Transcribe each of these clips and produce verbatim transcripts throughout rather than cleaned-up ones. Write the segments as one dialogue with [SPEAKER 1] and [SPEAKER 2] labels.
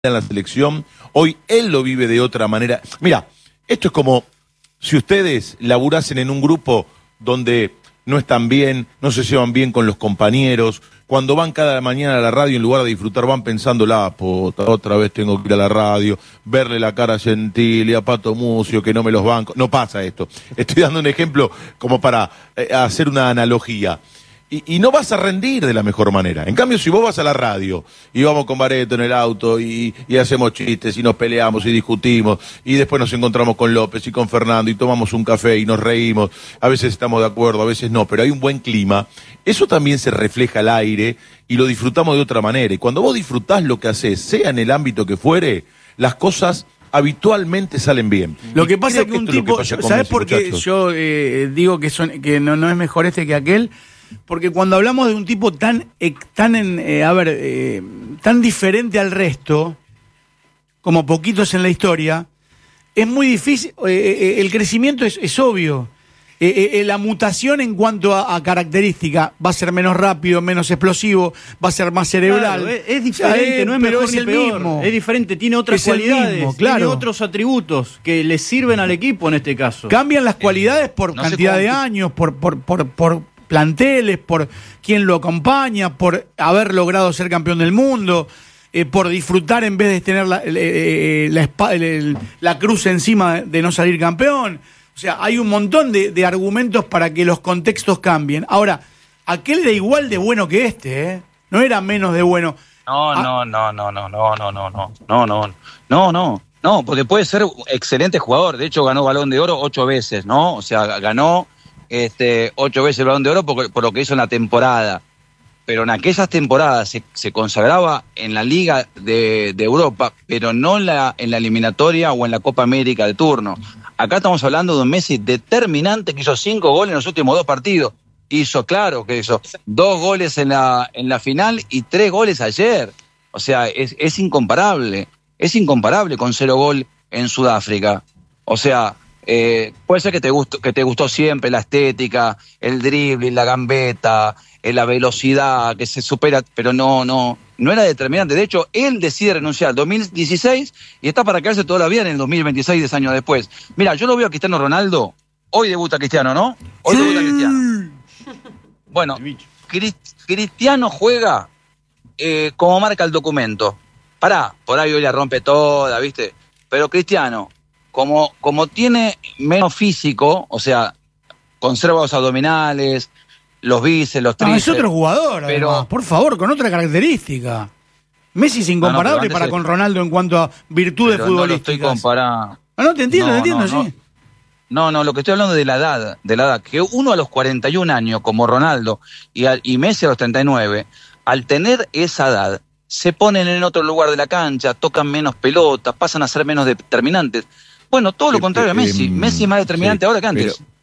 [SPEAKER 1] en la selección, hoy él lo vive de otra manera. Mira, esto es como si ustedes laburasen en un grupo donde no están bien, no se llevan bien con los compañeros, cuando van cada mañana a la radio, en lugar de disfrutar, van pensando, la puta, otra vez tengo que ir a la radio, verle la cara a Gentili, a Pato Mucio, que no me los banco. No pasa esto. Estoy dando un ejemplo como para eh, hacer una analogía. Y, y no vas a rendir de la mejor manera. En cambio, si vos vas a la radio y vamos con Bareto en el auto y, y hacemos chistes y nos peleamos y discutimos y después nos encontramos con López y con Fernando y tomamos un café y nos reímos, a veces estamos de acuerdo, a veces no, pero hay un buen clima, eso también se refleja al aire y lo disfrutamos de otra manera. Y cuando vos disfrutás lo que haces, sea en el ámbito que fuere, las cosas habitualmente salen bien.
[SPEAKER 2] Lo que pasa es que un tipo, que ¿sabés por qué yo eh, digo que, son, que no, no es mejor este que aquel? Porque cuando hablamos de un tipo tan, eh, tan en, eh, a ver, eh, tan diferente al resto, como poquitos en la historia, es muy difícil, eh, eh, el crecimiento es, es obvio. Eh, eh, la mutación en cuanto a, a característica va a ser menos rápido, menos explosivo, va a ser más cerebral.
[SPEAKER 3] Claro, es, es diferente, o sea, es, no es mejor es ni el peor. Mismo. Es diferente, tiene otras es cualidades, mismo, claro. Tiene otros atributos que le sirven al equipo en este caso.
[SPEAKER 2] Cambian las cualidades por no cantidad de años, por, por, por, por planteles, por quién lo acompaña, por haber logrado ser campeón del mundo, eh, por disfrutar en vez de tener la, eh, la, la, la cruz encima de no salir campeón. O sea, hay un montón de, de argumentos para que los contextos cambien. Ahora, aquel era igual de bueno que este, ¿eh? No era menos de bueno.
[SPEAKER 4] No, ah. no, no, no, no, no, no, no, no, no, no, no, no, no, porque puede ser excelente jugador. De hecho, ganó Balón de Oro ocho veces, ¿no? O sea, ganó este ocho veces el Balón de Oro por, por lo que hizo en la temporada. Pero en aquellas temporadas se, se consagraba en la Liga de, de Europa, pero no en la, en la eliminatoria o en la Copa América de turno. Acá estamos hablando de un Messi determinante que hizo cinco goles en los últimos dos partidos. Hizo, claro, que hizo dos goles en la, en la final y tres goles ayer. O sea, es, es incomparable. Es incomparable con cero gol en Sudáfrica. O sea, eh, puede ser que te, gustó, que te gustó siempre la estética, el dribbling, la gambeta, eh, la velocidad, que se supera, pero no, no, no era determinante. De hecho, él decide renunciar en dos mil dieciséis y está para quedarse toda la vida en el dos mil veintiséis, diez años después. Mira, yo lo veo a Cristiano Ronaldo. Hoy debuta Cristiano, ¿no? Hoy sí. debuta Cristiano. Bueno, Cristiano juega eh, como marca el documento. Pará, por ahí hoy la rompe toda, ¿viste? Pero Cristiano, como, como tiene menos físico, o sea, conserva los abdominales, los bíceps, los tríceps.
[SPEAKER 2] No, es otro jugador, pero además, por favor, con otra característica. Messi es incomparable no, no, para con Ronaldo en cuanto a virtudes futbolísticas. No lo estoy
[SPEAKER 4] comparando.
[SPEAKER 2] Ah, no, te entiendo, no, te entiendo,
[SPEAKER 4] no,
[SPEAKER 2] sí.
[SPEAKER 4] No, no, lo que estoy hablando de la edad, de la edad, que uno a los cuarenta y un años, como Ronaldo, y, a, y Messi a los treinta y nueve, al tener esa edad, se ponen en otro lugar de la cancha, tocan menos pelotas, pasan a ser menos determinantes. Bueno, todo lo contrario a Messi. Eh, Messi es más determinante sí, ahora que antes.
[SPEAKER 1] Pero...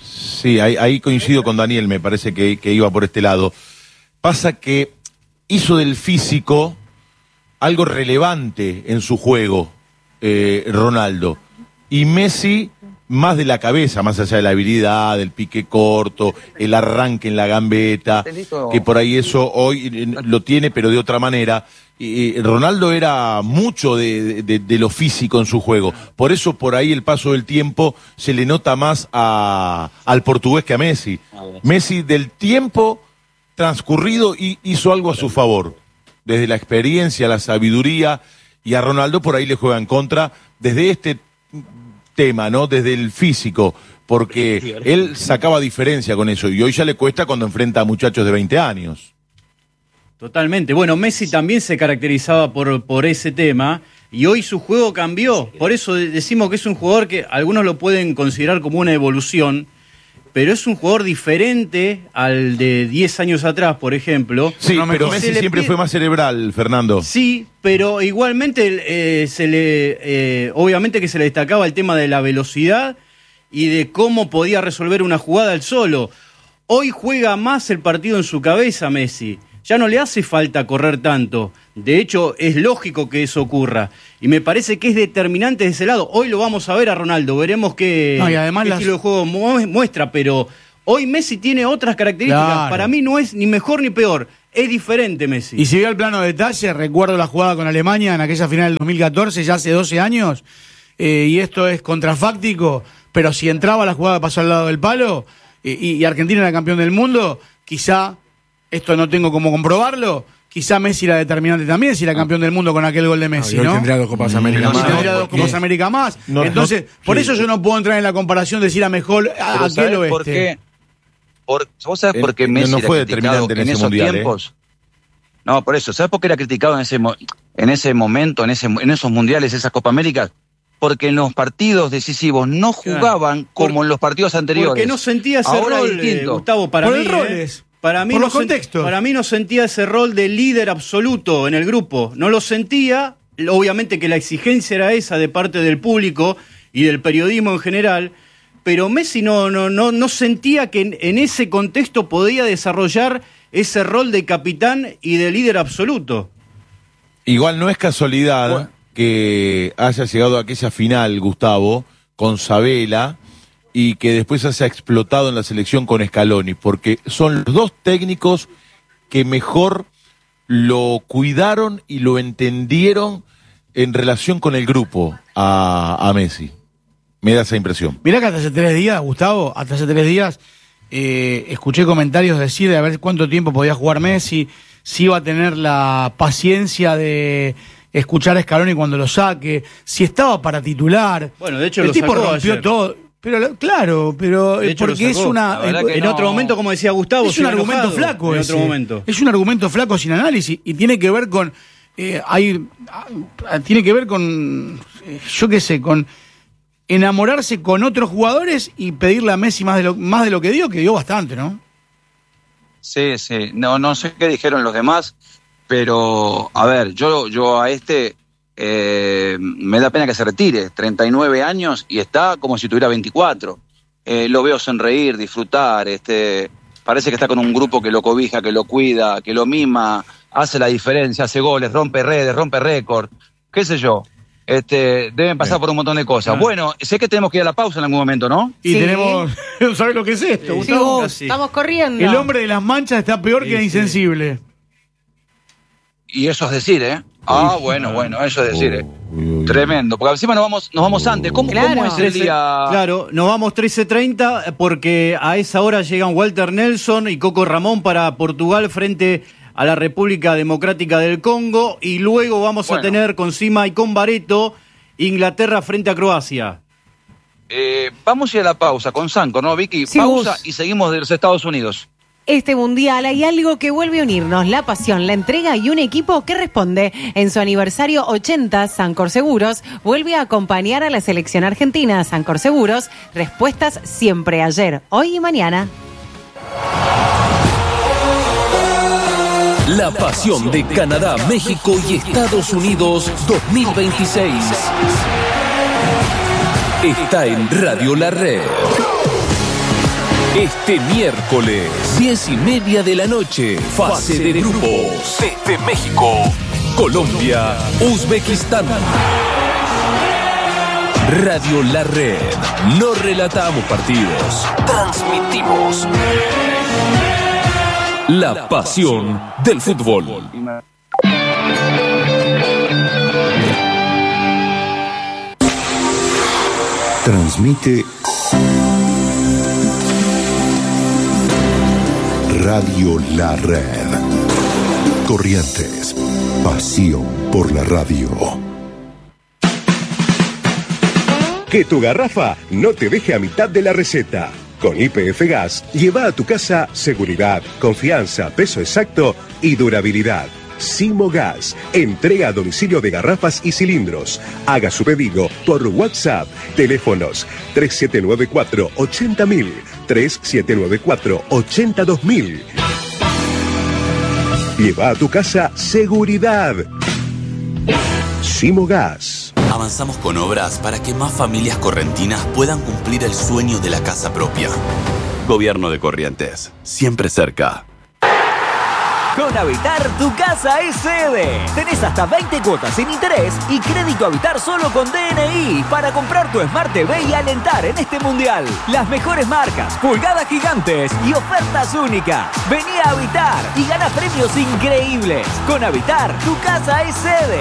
[SPEAKER 1] Sí, ahí, ahí coincido con Daniel, me parece que, que iba por este lado. Pasa que hizo del físico algo relevante en su juego, eh, Ronaldo. Y Messi, más de la cabeza, más allá de la habilidad, del pique corto, el arranque en la gambeta, que por ahí eso hoy lo tiene, pero de otra manera. Y Ronaldo era mucho de, de, de lo físico en su juego. Por eso, por ahí, el paso del tiempo se le nota más a, al portugués que a Messi. Messi, del tiempo transcurrido, hizo algo a su favor. Desde la experiencia, la sabiduría, y a Ronaldo por ahí le juega en contra desde este tema, ¿no? Desde el físico, porque él sacaba diferencia con eso, y hoy ya le cuesta cuando enfrenta a muchachos de veinte años.
[SPEAKER 3] Totalmente. Bueno, Messi también se caracterizaba por, por ese tema y hoy su juego cambió. Por eso decimos que es un jugador que algunos lo pueden considerar como una evolución, pero es un jugador diferente al de diez años atrás, por ejemplo.
[SPEAKER 1] Sí, no, pero Messi siempre pide... fue más cerebral, Fernando.
[SPEAKER 3] Sí, pero igualmente eh, se le, eh, obviamente que se le destacaba el tema de la velocidad y de cómo podía resolver una jugada él solo. Hoy juega más el partido en su cabeza Messi. Ya no le hace falta correr tanto. De hecho, es lógico que eso ocurra. Y me parece que es determinante de ese lado. Hoy lo vamos a ver a Ronaldo. Veremos qué,
[SPEAKER 2] no, y además
[SPEAKER 3] qué
[SPEAKER 2] las...
[SPEAKER 3] estilo de juego muestra. Pero hoy Messi tiene otras características. Claro. Para mí no es ni mejor ni peor. Es diferente Messi.
[SPEAKER 2] Y si voy al plano de detalle, recuerdo la jugada con Alemania en aquella final del dos mil catorce, ya hace doce años, eh, y esto es contrafáctico, pero si entraba la jugada pasó al lado del palo, eh, y, y Argentina era campeón del mundo, quizá, esto no tengo cómo comprobarlo, quizá Messi era determinante también si era campeón del mundo con aquel gol de Messi,
[SPEAKER 5] no,
[SPEAKER 2] ¿no?
[SPEAKER 5] Tendría dos Copas América
[SPEAKER 2] no,
[SPEAKER 5] más.
[SPEAKER 2] Tendría dos Copas América más. No, Entonces, no, por sí. eso yo no puedo entrar en la comparación de decir a mejor a aquel o este.
[SPEAKER 4] ¿Por qué? Por, ¿Vos sabés por qué
[SPEAKER 1] eh,
[SPEAKER 4] Messi
[SPEAKER 1] no fue
[SPEAKER 4] era
[SPEAKER 1] determinante en,
[SPEAKER 4] en
[SPEAKER 1] ese
[SPEAKER 4] esos
[SPEAKER 1] mundial,
[SPEAKER 4] tiempos? Eh? No, por eso. ¿Sabés por qué era criticado en ese, en ese momento, en, ese, en esos mundiales, esas Copa Américas? Porque en los partidos decisivos no jugaban claro. como por, en los partidos anteriores.
[SPEAKER 3] Porque no sentía ese
[SPEAKER 4] Ahora
[SPEAKER 3] rol, eh, Gustavo, para
[SPEAKER 2] por
[SPEAKER 3] mí.
[SPEAKER 2] El roles.
[SPEAKER 3] Eh, para mí
[SPEAKER 2] por
[SPEAKER 3] no
[SPEAKER 2] los contextos.
[SPEAKER 3] Para mí no sentía ese rol de líder absoluto en el grupo. No lo sentía. Obviamente que la exigencia era esa de parte del público y del periodismo en general. Pero Messi no, no, no, no sentía que en, en ese contexto podía desarrollar ese rol de capitán y de líder absoluto.
[SPEAKER 1] Igual no es casualidad bueno. que haya llegado a aquella final, Gustavo, con Sabela, y que después haya explotado en la selección con Scaloni, porque son los dos técnicos que mejor lo cuidaron y lo entendieron en relación con el grupo a, a Messi. Me da esa impresión.
[SPEAKER 2] Mirá que hasta hace tres días, Gustavo, hasta hace tres días eh, escuché comentarios decir de a ver cuánto tiempo podía jugar Messi, si iba a tener la paciencia de escuchar a Scaloni cuando lo saque, si estaba para titular.
[SPEAKER 3] Bueno, de hecho
[SPEAKER 2] el
[SPEAKER 3] lo
[SPEAKER 2] tipo
[SPEAKER 3] sacó
[SPEAKER 2] rompió
[SPEAKER 3] ayer.
[SPEAKER 2] todo. Pero claro, pero porque es una
[SPEAKER 3] en
[SPEAKER 2] no,
[SPEAKER 3] otro momento, como decía Gustavo,
[SPEAKER 2] es un argumento enojado, flaco
[SPEAKER 3] en
[SPEAKER 2] ese.
[SPEAKER 3] otro momento.
[SPEAKER 2] Es un argumento flaco sin análisis y tiene que ver con eh, hay tiene que ver con eh, yo qué sé, con enamorarse con otros jugadores y pedirle a Messi más de lo más de lo que dio, que dio bastante, ¿no?
[SPEAKER 4] Sí, sí. No no sé qué dijeron los demás, pero a ver, yo yo a este Eh, me da pena que se retire, treinta y nueve años y está como si tuviera veinticuatro. Eh, lo veo sonreír, disfrutar, este, parece que está con un grupo que lo cobija, que lo cuida, que lo mima, hace la diferencia, hace goles, rompe redes, rompe récord, qué sé yo. Este, deben pasar Bien. por un montón de cosas. Ah. Bueno, sé que tenemos que ir a la pausa en algún momento, ¿no?
[SPEAKER 2] Y
[SPEAKER 6] sí.
[SPEAKER 2] tenemos, ¿sabes lo que es esto?
[SPEAKER 6] Sí, Gustavo? Sí, estamos corriendo.
[SPEAKER 2] El hombre de las manchas está peor sí, que el insensible.
[SPEAKER 4] Y eso es decir, ¿eh? Ah, bueno, bueno, eso es decir, ¿eh? Tremendo, porque encima nos vamos, nos vamos antes. ¿Cómo,
[SPEAKER 6] claro.
[SPEAKER 4] ¿Cómo es el día?
[SPEAKER 3] Claro, nos vamos trece treinta porque a esa hora llegan Walter Nelson y Coco Ramón para Portugal frente a la República Democrática del Congo y luego vamos bueno. a tener con Sima y con Bareto Inglaterra frente a Croacia.
[SPEAKER 4] Eh, vamos a ir a la pausa con Sanco, ¿no, Vicky?
[SPEAKER 6] Sí,
[SPEAKER 4] pausa
[SPEAKER 6] vos.
[SPEAKER 4] Y seguimos de los Estados Unidos.
[SPEAKER 6] Este mundial hay algo que vuelve a unirnos, la pasión, la entrega y un equipo que responde. En su aniversario ochenta, Sancor Seguros vuelve a acompañar a la selección argentina. Sancor Seguros, respuestas siempre, ayer, hoy y mañana.
[SPEAKER 7] La pasión de Canadá, México y Estados Unidos dos mil veintiséis. Está en Radio La Red. Este miércoles, diez y media de la noche, fase de grupos. Desde México, Colombia, Uzbekistán. Radio La Red. No relatamos partidos, transmitimos la pasión del fútbol.
[SPEAKER 8] Transmite Radio La Red. Corrientes. Pasión por la radio.
[SPEAKER 9] Que tu garrafa no te deje a mitad de la receta. Con Y P F Gas, lleva a tu casa seguridad, confianza, peso exacto y durabilidad. Simo Gas, entrega a domicilio de garrafas y cilindros. Haga su pedido por WhatsApp. Teléfonos tres siete nueve cuatro, ochenta mil, tres siete nueve cuatro, ochenta dos mil. Lleva a tu casa seguridad. Simo Gas.
[SPEAKER 10] Avanzamos con obras para que más familias correntinas puedan cumplir el sueño de la casa propia. Gobierno de Corrientes, siempre cerca.
[SPEAKER 5] Con Habitar, tu casa es sede. Tenés hasta veinte cuotas sin interés y crédito Habitar solo con D N I para comprar tu Smart T V y alentar en este mundial. Las mejores marcas, pulgadas gigantes y ofertas únicas. Vení a Habitar y gana premios increíbles. Con Habitar, tu casa es sede.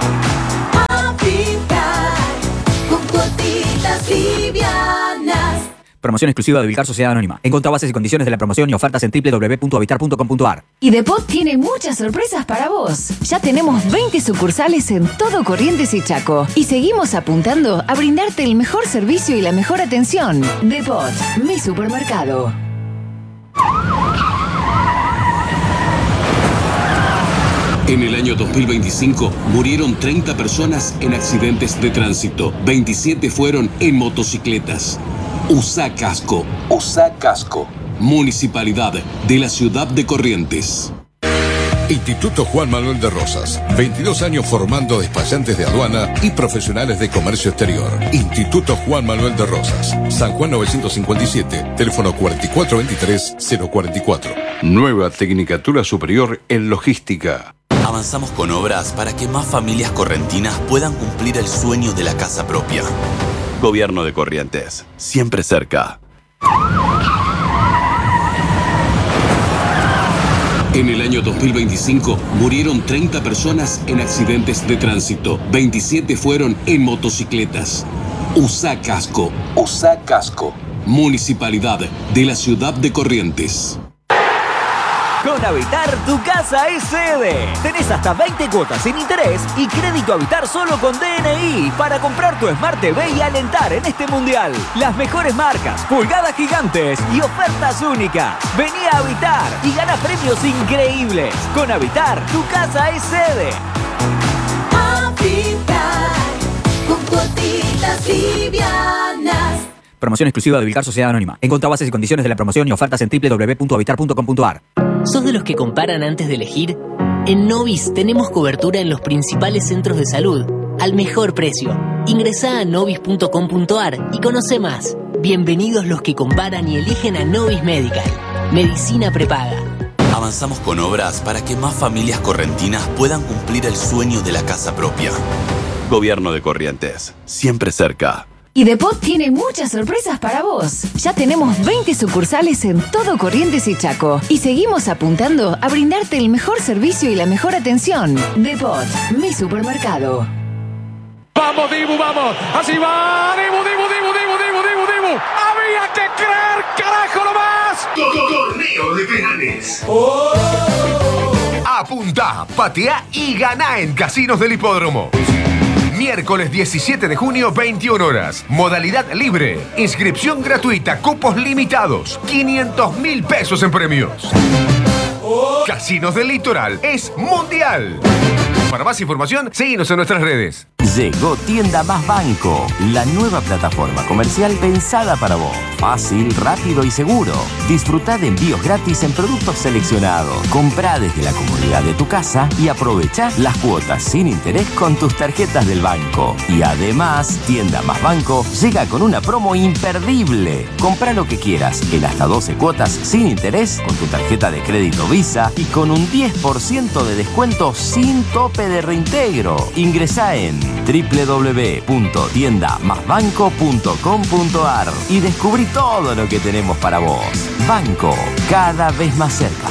[SPEAKER 11] Habitar, con cuotitas livianas.
[SPEAKER 12] Promoción exclusiva de Vilcar Sociedad Anónima. Encontrá bases y condiciones de la promoción y ofertas en doble u doble u doble u punto habitar punto com punto a r.
[SPEAKER 13] Y Depot tiene muchas sorpresas para vos. Ya tenemos veinte sucursales en todo Corrientes y Chaco. Y seguimos apuntando a brindarte el mejor servicio y la mejor atención. Depot, mi supermercado.
[SPEAKER 14] En el año dos mil veinticinco murieron treinta personas en accidentes de tránsito. veintisiete fueron en motocicletas. Usa casco. Usa casco. Municipalidad de la Ciudad de Corrientes.
[SPEAKER 15] Instituto Juan Manuel de Rosas. veintidós años formando despachantes de aduana y profesionales de comercio exterior. Instituto Juan Manuel de Rosas. San Juan novecientos cincuenta y siete. Teléfono cuatro cuatro dos tres cero cuatro cuatro.
[SPEAKER 16] Nueva Tecnicatura Superior en Logística.
[SPEAKER 10] Avanzamos con obras para que más familias correntinas puedan cumplir el sueño de la casa propia. Gobierno de Corrientes, siempre cerca.
[SPEAKER 14] En el año dos mil veinticinco murieron treinta personas en accidentes de tránsito. veintisiete fueron en motocicletas. Usa casco. Usa casco. Municipalidad de la Ciudad de Corrientes.
[SPEAKER 5] Con Habitar, tu casa es sede. Tenés hasta veinte cuotas sin interés y crédito Habitar solo con D N I para comprar tu Smart T V y alentar en este mundial. Las mejores marcas, pulgadas gigantes y ofertas únicas. Vení a Habitar y gana premios increíbles. Con Habitar, tu casa es sede.
[SPEAKER 11] Habitar, con cuotitas livianas.
[SPEAKER 12] Promoción exclusiva de Vilcar Sociedad Anónima. Encontrá bases y condiciones de la promoción y ofertas en doble u doble u doble u punto habitar punto com punto a r.
[SPEAKER 17] ¿Sos de los que comparan antes de elegir? En Novis tenemos cobertura en los principales centros de salud, al mejor precio. Ingresá a novis punto com punto a r y conoce más. Bienvenidos los que comparan y eligen a Novis Medical. Medicina prepaga.
[SPEAKER 10] Avanzamos con obras para que más familias correntinas puedan cumplir el sueño de la casa propia. Gobierno de Corrientes, siempre cerca.
[SPEAKER 13] Y Depot tiene muchas sorpresas para vos. Ya tenemos veinte sucursales en todo Corrientes y Chaco. Y seguimos apuntando a brindarte el mejor servicio y la mejor atención. Depot, mi supermercado.
[SPEAKER 18] Vamos, Dibu, vamos. Así va. Dibu, Dibu, Dibu, Dibu, Dibu, Dibu, Dibu. Había que creer, carajo, nomás.
[SPEAKER 9] Torneo de penales. Oh. Apunta, patea y gana en Casinos del Hipódromo. Miércoles diecisiete de junio, veintiuna horas. Modalidad libre. Inscripción gratuita. Cupos limitados. quinientos mil pesos en premios. Casinos del Litoral es mundial. Para más información, síguenos en nuestras redes.
[SPEAKER 19] Llegó Tienda Más Banco, la nueva plataforma comercial pensada para vos. Fácil, rápido y seguro. Disfrutá de envíos gratis en productos seleccionados. Comprá desde la comodidad de tu casa y aprovecha las cuotas sin interés con tus tarjetas del banco. Y además, Tienda Más Banco llega con una promo imperdible. Comprá lo que quieras en hasta doce cuotas sin interés con tu tarjeta de crédito Visa y con un diez por ciento de descuento sin tope de reintegro. Ingresá en doble u doble u doble u punto tienda más banco punto com punto a r y descubrí todo lo que tenemos para vos. Banco, cada vez más cerca.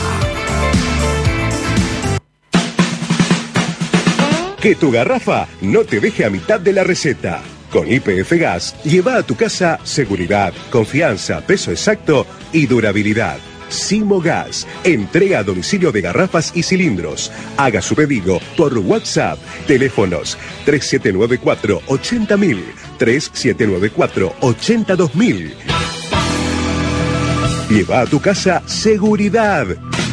[SPEAKER 9] Que tu garrafa no te deje a mitad de la receta. Con Y P F Gas, lleva a tu casa seguridad, confianza, peso exacto y durabilidad. Simogas, entrega a domicilio de garrafas y cilindros. Haga su pedido por WhatsApp. Teléfonos tres siete nueve cuatro, ochenta mil, tres siete nueve cuatro, ochenta dos mil. Lleva a tu casa seguridad.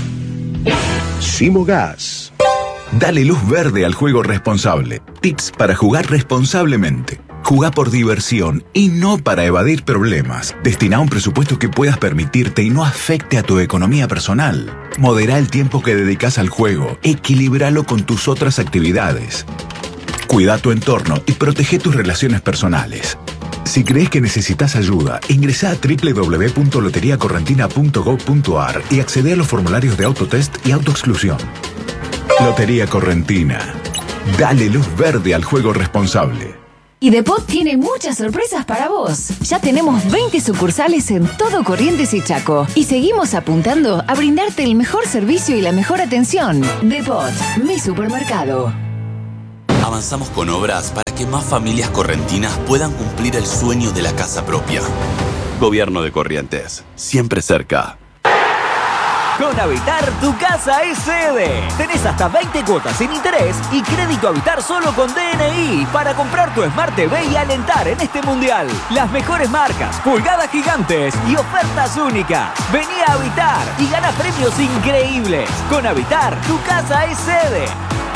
[SPEAKER 9] Simogas.
[SPEAKER 20] Dale luz verde al juego responsable. Tips para jugar responsablemente. Jugá por diversión y no para evadir problemas. Destina un presupuesto que puedas permitirte y no afecte a tu economía personal. Moderá el tiempo que dedicas al juego. Equilíbralo con tus otras actividades. Cuida tu entorno y protege tus relaciones personales. Si crees que necesitas ayuda, ingresa a doble u doble u doble u punto lotería correntina punto gov punto a r y accede a los formularios de autotest y autoexclusión. Lotería Correntina. Dale luz verde al juego responsable.
[SPEAKER 13] Y Depot tiene muchas sorpresas para vos. Ya tenemos veinte sucursales en todo Corrientes y Chaco. Y seguimos apuntando a brindarte el mejor servicio y la mejor atención. Depot, mi supermercado.
[SPEAKER 10] Avanzamos con obras para que más familias correntinas puedan cumplir el sueño de la casa propia. Gobierno de Corrientes, siempre cerca.
[SPEAKER 5] Con Habitar, tu casa es sede. Tenés hasta veinte cuotas sin interés y crédito Habitar solo con D N I para comprar tu Smart T V y alentar en este mundial. Las mejores marcas, pulgadas gigantes y ofertas únicas. Vení a Habitar y gana premios increíbles. Con Habitar, tu casa es sede.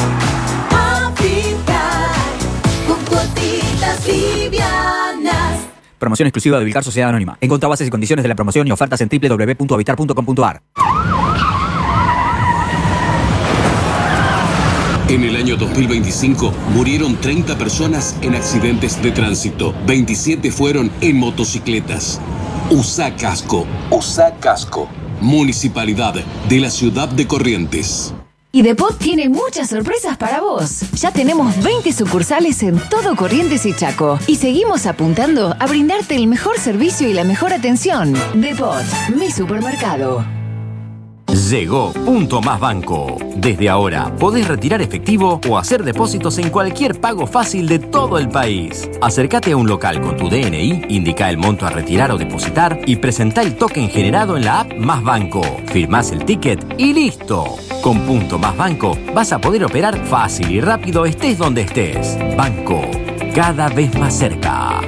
[SPEAKER 11] Habitar, con cuotitas livianas.
[SPEAKER 12] Promoción exclusiva de Ubicar Sociedad Anónima. Encontrá bases y condiciones de la promoción y ofertas en doble u doble u doble u punto habitar punto com punto a r.
[SPEAKER 14] En el año dos mil veinticinco murieron treinta personas en accidentes de tránsito. veintisiete fueron en motocicletas. Usa casco. Usa casco. Municipalidad de la ciudad de Corrientes.
[SPEAKER 13] Y Depot tiene muchas sorpresas para vos. Ya tenemos veinte sucursales en todo Corrientes y Chaco. Y seguimos apuntando a brindarte el mejor servicio y la mejor atención. Depot, mi supermercado.
[SPEAKER 19] Llegó Punto Más Banco. Desde ahora podés retirar efectivo o hacer depósitos en cualquier pago fácil de todo el país. Acércate a un local con tu D N I, indica el monto a retirar o depositar y presentá el token generado en la app Más Banco. Firmás el ticket y listo. Con Punto Más Banco vas a poder operar fácil y rápido estés donde estés. Banco, cada vez más cerca.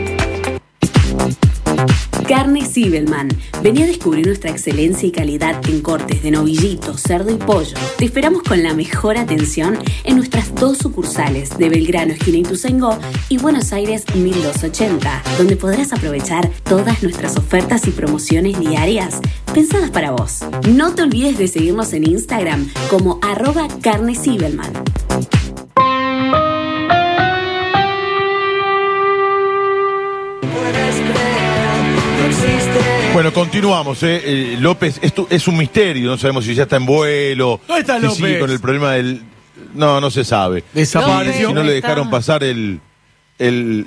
[SPEAKER 21] Carne Zibelman. Vení a descubrir nuestra excelencia y calidad en cortes de novillito, cerdo y pollo. Te esperamos con la mejor atención en nuestras dos sucursales de Belgrano, esquina Ituzaingó, y Buenos Aires mil doscientos ochenta, donde podrás aprovechar todas nuestras ofertas y promociones diarias pensadas para vos. No te olvides de seguirnos en Instagram como arroba Carne Zibelman.
[SPEAKER 1] Bueno, continuamos, ¿eh? eh López, esto es un misterio, no sabemos si ya está en vuelo.
[SPEAKER 2] ¿Dónde está
[SPEAKER 1] si
[SPEAKER 2] López?
[SPEAKER 1] Sigue con el problema del... No, no se sabe.
[SPEAKER 2] Desapareció.
[SPEAKER 1] Si no le dejaron pasar el... el...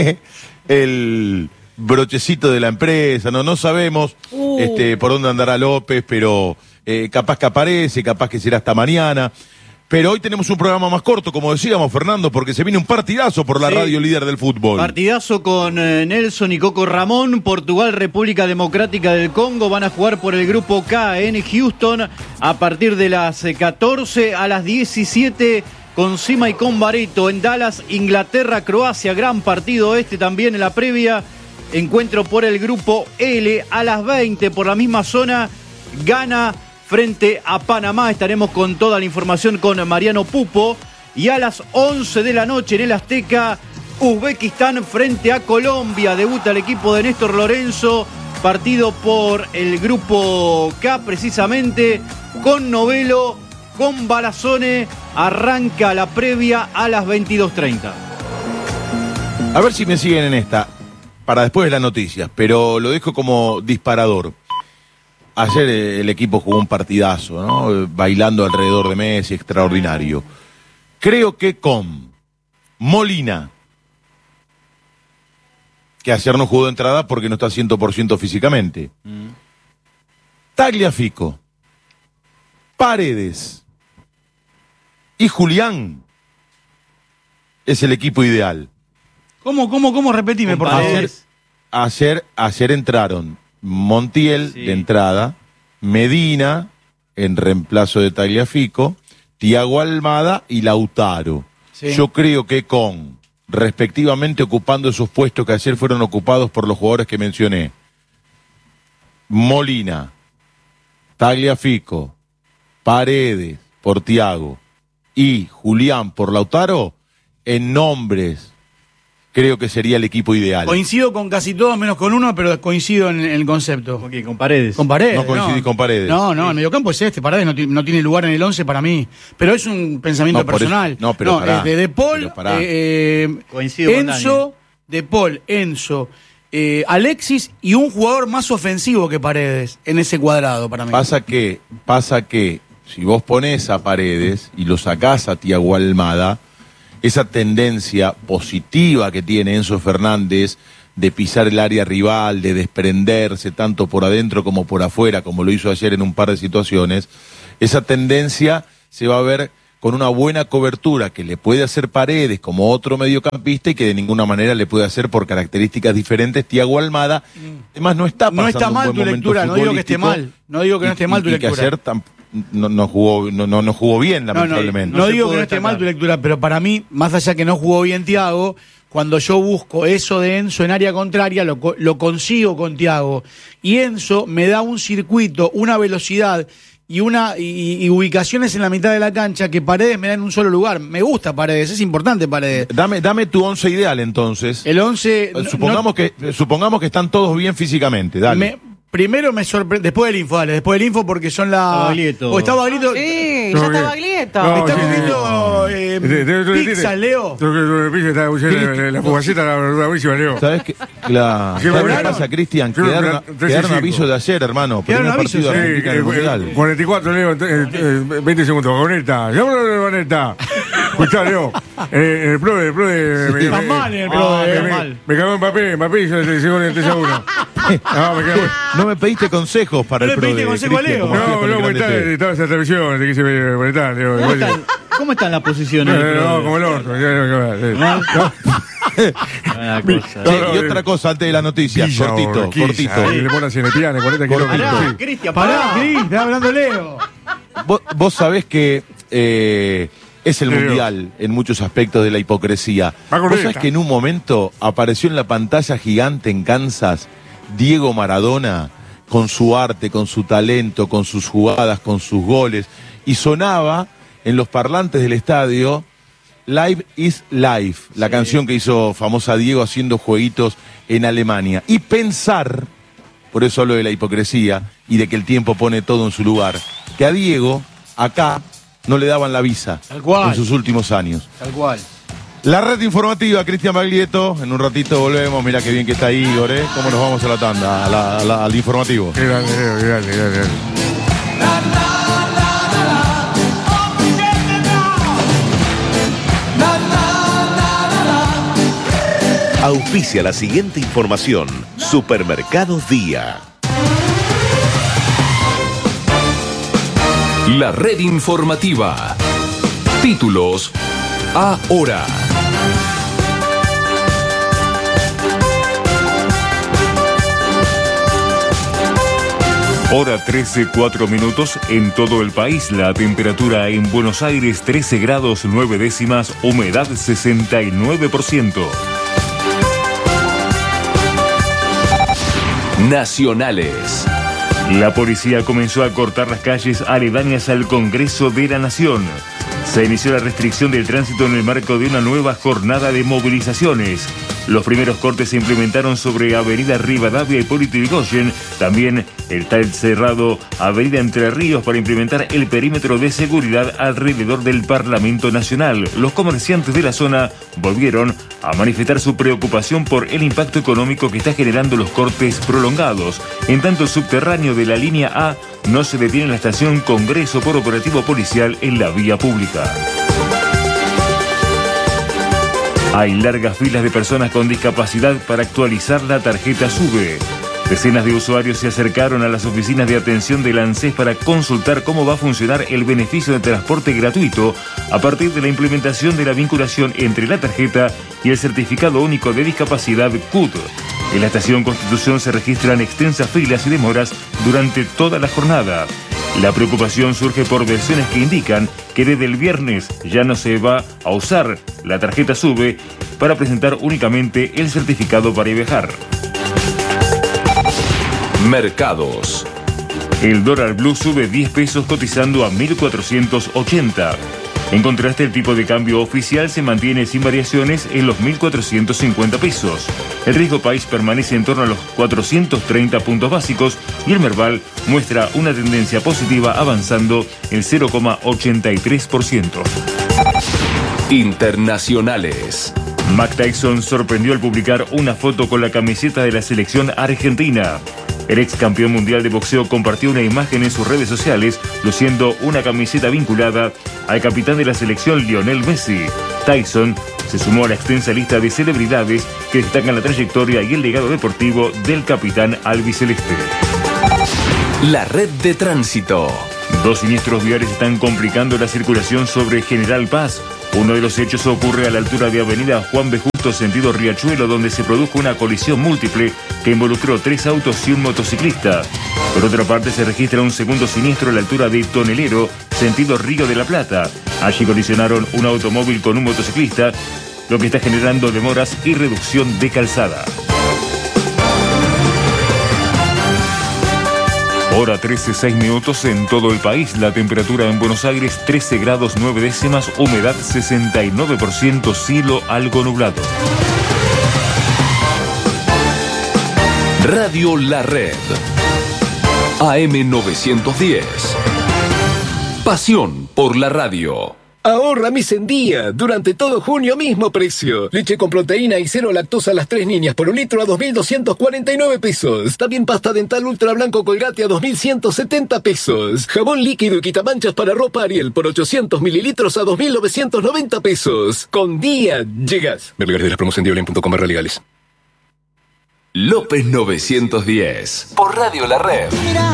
[SPEAKER 1] el brochecito de la empresa, no, no sabemos uh. este, por dónde andará López, pero eh, capaz que aparece, capaz que será hasta mañana. Pero hoy tenemos un programa más corto, como decíamos, Fernando, porque se viene un partidazo por la sí. radio líder del fútbol.
[SPEAKER 3] Partidazo con eh, Nelson y Coco Ramón. Portugal, República Democrática del Congo van a jugar por el grupo K en Houston a partir de las catorce a las diecisiete con Sima y con Bareto. En Dallas, Inglaterra, Croacia, gran partido este también en la previa. Encuentro por el grupo L a las veinte por la misma zona. Ghana frente a Panamá. Estaremos con toda la información con Mariano Pupo. Y a las once de la noche en el Azteca, Uzbekistán frente a Colombia. Debuta el equipo de Néstor Lorenzo. Partido por el grupo K precisamente. Con Novelo, con Balazone. Arranca la previa a las veintidós treinta.
[SPEAKER 1] A ver si me siguen en esta, para después de las noticias, pero lo dejo como disparador. Ayer el equipo jugó un partidazo, ¿no? Bailando alrededor de Messi, extraordinario. Creo que con Molina, que ayer no jugó de entrada porque no está cien por ciento físicamente. Mm. Tagliafico, Paredes y Julián es el equipo ideal.
[SPEAKER 2] ¿Cómo, cómo, cómo? Repetime, por favor.
[SPEAKER 1] Ayer, ayer, ayer entraron Montiel sí. de entrada, Medina en reemplazo de Tagliafico, Thiago Almada y Lautaro. Sí. Yo creo que con, respectivamente ocupando esos puestos que ayer fueron ocupados por los jugadores que mencioné, Molina, Tagliafico, Paredes por Thiago y Julián por Lautaro, en nombres creo que sería el equipo ideal.
[SPEAKER 2] Coincido con casi todos, menos con uno, pero coincido en, en el concepto.
[SPEAKER 3] ¿Con qué? ¿Con Paredes?
[SPEAKER 2] Con Paredes.
[SPEAKER 1] No coincidís no. con Paredes.
[SPEAKER 2] No, no, sí. El mediocampo es este. Paredes no, no tiene lugar en el once para mí. Pero es un pensamiento
[SPEAKER 1] no,
[SPEAKER 2] personal.
[SPEAKER 1] Eso, no, pero
[SPEAKER 2] no,
[SPEAKER 1] pará,
[SPEAKER 2] de, de Paul,
[SPEAKER 1] pero
[SPEAKER 2] eh, Enzo, De Paul, Enzo, eh, Alexis y un jugador más ofensivo que Paredes en ese cuadrado para mí.
[SPEAKER 1] Pasa que, pasa que si vos ponés a Paredes y lo sacás a Thiago Almada, esa tendencia positiva que tiene Enzo Fernández de pisar el área rival, de desprenderse tanto por adentro como por afuera, como lo hizo ayer en un par de situaciones, esa tendencia se va a ver con una buena cobertura que le puede hacer Paredes como otro mediocampista y que de ninguna manera le puede hacer por características diferentes Thiago Almada. Además no está pasando
[SPEAKER 2] No está mal
[SPEAKER 1] un buen
[SPEAKER 2] tu lectura, no digo que esté mal, no digo que no esté mal tu
[SPEAKER 1] y, y
[SPEAKER 2] lectura.
[SPEAKER 1] Que ayer tam, no, no, jugó, no, no, no jugó bien, lamentablemente.
[SPEAKER 2] No, no, no, no digo que no esté mal tu lectura, pero para mí, más allá que no jugó bien Thiago, cuando yo busco eso de Enzo en área contraria, lo, lo consigo con Thiago. Y Enzo me da un circuito, una velocidad y una y, y ubicaciones en la mitad de la cancha que Paredes me da en un solo lugar. Me gusta Paredes, es importante Paredes.
[SPEAKER 1] Dame, dame tu once ideal entonces.
[SPEAKER 2] El once...
[SPEAKER 1] Supongamos, no, que, supongamos que están todos bien físicamente, dale.
[SPEAKER 2] Me, primero me sorprende, después del info, dale, después del info porque son la...
[SPEAKER 3] Baglietto.
[SPEAKER 2] ¿O está Baglietto?
[SPEAKER 6] Sí, ya está Baglietto.
[SPEAKER 2] No, ¿está comiendo eh, pizza, Leo?
[SPEAKER 4] La fugacita, la verdura buenísima, Leo.
[SPEAKER 1] ¿Sabes qué? La, ¿Qué pasa, Cristian? Quedaron, quedaron aviso de ayer, hermano. Primer partido de Argentina en el Mundial.
[SPEAKER 4] cuarenta y cuatro, Leo, veinte segundos. Boneta, llámalo de Boneta. Escuchá, Leo. En el pro de...
[SPEAKER 2] Estás mal en el pro de...
[SPEAKER 4] Me cagó en papel, en papel y se llegó en el tres a uno.
[SPEAKER 1] No, me quedo... no me pediste consejos para
[SPEAKER 2] no
[SPEAKER 1] el pro de...
[SPEAKER 2] No le pediste consejo a Leo.
[SPEAKER 4] No, no, Boneta, estaba esa televisión, te quise Boneta, Leo.
[SPEAKER 3] ¿Cómo están, ¿Cómo están las posiciones?
[SPEAKER 4] No, no, no, como el orto.
[SPEAKER 1] Y otra cosa antes de la noticia, Quilla, cortito, Orquiza, cortito.
[SPEAKER 4] Le ponen Cinepiane, cuarenta kilómetros.
[SPEAKER 2] Cristian, pará, Cristian, está hablando Leo.
[SPEAKER 1] Vos, vos sabés que eh, es el mundial en muchos aspectos de la hipocresía. Vos sabés que en un momento apareció en la pantalla gigante en Kansas Diego Maradona con su arte, con su talento, con sus jugadas, con sus goles, y sonaba en los parlantes del estadio Live is Life, la sí. canción que hizo famosa Diego haciendo jueguitos en Alemania. Y pensar, por eso hablo de la hipocresía y de que el tiempo pone todo en su lugar, que a Diego, acá, no le daban la visa
[SPEAKER 2] Tal cual.
[SPEAKER 1] en sus últimos años.
[SPEAKER 2] Tal cual.
[SPEAKER 1] La red informativa, Cristian Baglietto. En un ratito volvemos. Mira qué bien que está ahí, Igor, ¿eh? ¿Cómo nos vamos a la tanda? A la, a la, al informativo.
[SPEAKER 4] Qué grande, qué grande, qué grande.
[SPEAKER 9] Auspicia la siguiente información. Supermercados Día.
[SPEAKER 7] La red informativa. Títulos ahora.
[SPEAKER 22] Hora trece, cuatro minutos en todo el país. La temperatura en Buenos Aires trece grados nueve décimas, humedad sesenta y nueve por ciento.
[SPEAKER 7] Nacionales.
[SPEAKER 22] La policía comenzó a cortar las calles aledañas al Congreso de la Nación. Se inició la restricción del tránsito en el marco de una nueva jornada de movilizaciones. Los primeros cortes se implementaron sobre Avenida Rivadavia y Hipólito Yrigoyen. También está el cerrado Avenida Entre Ríos para implementar el perímetro de seguridad alrededor del Parlamento Nacional. Los comerciantes de la zona volvieron a manifestar su preocupación por el impacto económico que está generando los cortes prolongados. En tanto, el subterráneo de la línea A no se detiene en la estación Congreso por operativo policial en la vía pública. Hay largas filas de personas con discapacidad para actualizar la tarjeta SUBE. Decenas de usuarios se acercaron a las oficinas de atención del ANSES para consultar cómo va a funcionar el beneficio de transporte gratuito a partir de la implementación de la vinculación entre la tarjeta y el certificado único de discapacidad C U D. En la estación Constitución se registran extensas filas y demoras durante toda la jornada. La preocupación surge por versiones que indican que desde el viernes ya no se va a usar la tarjeta SUBE para presentar únicamente el certificado para viajar.
[SPEAKER 7] Mercados.
[SPEAKER 22] El dólar blue sube diez pesos cotizando a mil cuatrocientos ochenta. En contraste, el tipo de cambio oficial se mantiene sin variaciones en los mil cuatrocientos cincuenta pesos. El riesgo país permanece en torno a los cuatrocientos treinta puntos básicos y el Merval muestra una tendencia positiva avanzando el cero coma ochenta y tres por ciento.
[SPEAKER 7] Internacionales.
[SPEAKER 22] Mike Tyson sorprendió al publicar una foto con la camiseta de la selección argentina. El ex campeón mundial de boxeo compartió una imagen en sus redes sociales luciendo una camiseta vinculada al capitán de la selección Lionel Messi. Tyson se sumó a la extensa lista de celebridades que destacan la trayectoria y el legado deportivo del capitán albiceleste.
[SPEAKER 7] La red de tránsito.
[SPEAKER 22] Dos siniestros viales están complicando la circulación sobre General Paz. Uno de los hechos ocurre a la altura de Avenida Juan B. Justo, sentido Riachuelo, donde se produjo una colisión múltiple que involucró tres autos y un motociclista. Por otra parte, se registra un segundo siniestro a la altura de Tonelero, sentido Río de la Plata. Allí colisionaron un automóvil con un motociclista, lo que está generando demoras y reducción de calzada. Hora trece, seis minutos en todo el país. La temperatura en Buenos Aires trece grados nueve décimas, humedad sesenta y nueve por ciento, cielo algo nublado.
[SPEAKER 7] Radio La Red. A M novecientos diez. Pasión por la radio.
[SPEAKER 8] Ahorra mes en día. Durante todo junio, mismo precio. Leche con proteína y cero lactosa a las tres niñas por un litro a dos mil doscientos cuarenta y nueve pesos. También pasta dental ultra blanco Colgate a dos mil ciento setenta pesos. Jabón líquido y quitamanchas para ropa Ariel por ochocientos mililitros a dos mil novecientos noventa pesos. Con día llegas. Ver lugares de las promos en diolin punto com barra legales.
[SPEAKER 7] López novecientos diez. Por Radio La Red.